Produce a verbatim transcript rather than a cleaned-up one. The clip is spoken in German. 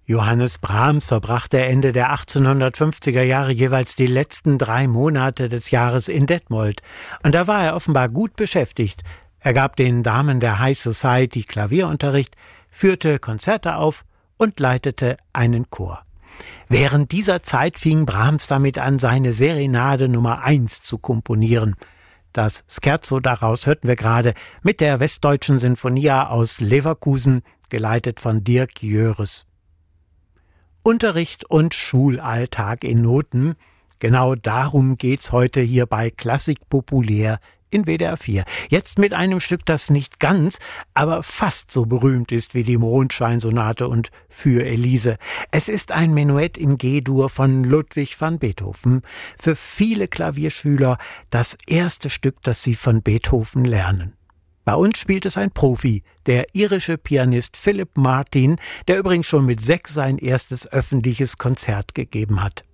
Johannes Brahms verbrachte Ende der achtzehnhundertfünfziger Jahre jeweils die letzten drei Monate des Jahres in Detmold. Und da war er offenbar gut beschäftigt. Er gab den Damen der High Society Klavierunterricht, führte Konzerte auf und leitete einen Chor. Während dieser Zeit fing Brahms damit an, seine Serenade Nummer eins zu komponieren. Das Scherzo daraus hörten wir gerade mit der Westdeutschen Sinfonia aus Leverkusen, geleitet von Dirk Jöres. Unterricht und Schulalltag in Noten, genau darum geht's heute hier bei Klassik populär in W D R vier. Jetzt mit einem Stück, das nicht ganz, aber fast so berühmt ist wie die Mondscheinsonate und Für Elise. Es ist ein Menuett in G-Dur von Ludwig van Beethoven. Für viele Klavierschüler das erste Stück, das sie von Beethoven lernen. Bei uns spielt es ein Profi, der irische Pianist Philip Martin, der übrigens schon mit sechs sein erstes öffentliches Konzert gegeben hat.